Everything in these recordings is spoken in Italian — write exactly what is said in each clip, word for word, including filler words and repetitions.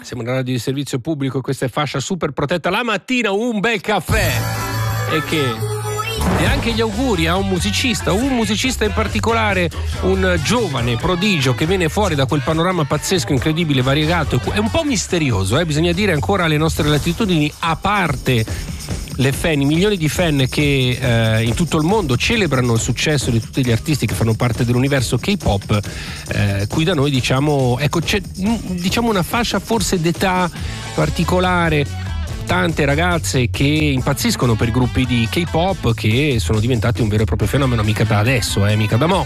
Siamo una radio di servizio pubblico e questa è fascia super protetta. La mattina un bel caffè. E che... E anche gli auguri a un musicista, un musicista in particolare, un giovane prodigio che viene fuori da quel panorama pazzesco, incredibile, variegato. È un po' misterioso, eh? Bisogna dire ancora alle nostre latitudini, a parte le fan, i milioni di fan che eh, in tutto il mondo celebrano il successo di tutti gli artisti che fanno parte dell'universo K-pop, eh, qui da noi diciamo, ecco, c'è diciamo una fascia forse d'età particolare, tante ragazze che impazziscono per gruppi di K-pop che sono diventati un vero e proprio fenomeno, mica da adesso, eh, mica da mo'.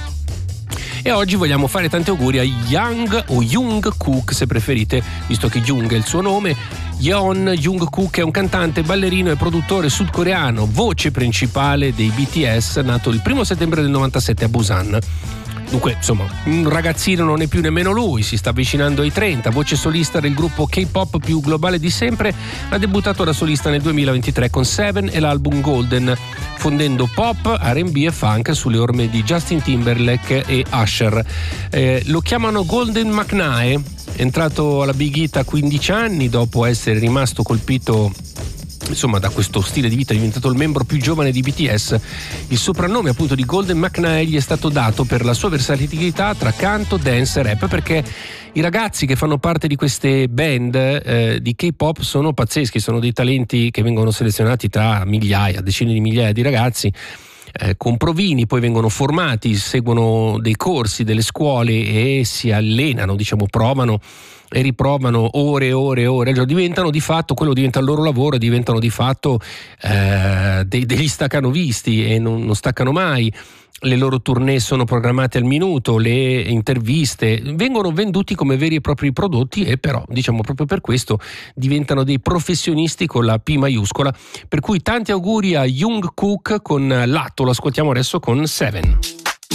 E oggi vogliamo fare tanti auguri a Young o Jungkook, se preferite, visto che Jung è il suo nome. Yeon Jungkook è un cantante, ballerino e produttore sudcoreano, voce principale dei B T S, nato il primo settembre del novantasette a Busan. Dunque, insomma, un ragazzino non è più nemmeno lui, si sta avvicinando ai trenta, voce solista del gruppo K-pop più globale di sempre, ha debuttato da solista nel duemilaventitré con Seven e l'album Golden, fondendo pop, R and B e funk sulle orme di Justin Timberlake e Usher. Eh, lo chiamano Golden McNae, è entrato alla Big Hit a quindici anni dopo essere rimasto colpito insomma da questo stile di vita, è diventato il membro più giovane di B T S. Il soprannome appunto di Golden McNae gli è stato dato per la sua versatilità tra canto, dance e rap, perché i ragazzi che fanno parte di queste band eh, di K-pop sono pazzeschi, sono dei talenti che vengono selezionati tra migliaia, decine di migliaia di ragazzi eh, con provini, poi vengono formati, seguono dei corsi, delle scuole e si allenano, diciamo, provano e riprovano ore e ore e ore, cioè diventano di fatto, quello diventa il loro lavoro, diventano di fatto eh, dei, degli staccanovisti e non, non staccano mai. Le loro tournée sono programmate al minuto, le interviste vengono venduti come veri e propri prodotti e però, diciamo, proprio per questo diventano dei professionisti con la P maiuscola, per cui tanti auguri a Jungkook con l'atto, lo ascoltiamo adesso con Seven.